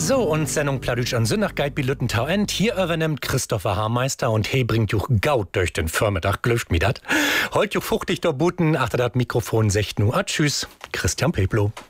So, und Sendung Pladütsch an Sündachkeit bei Lüttentau End. Hier übernimmt Christopher Haarmeister und he bringt juch Gaut durch den Vormittag. Glüft mir dat. Heut juch fuchtig der Buten, achter dat Mikrofon 16 Uhr. Tschüss, Christian Peplo.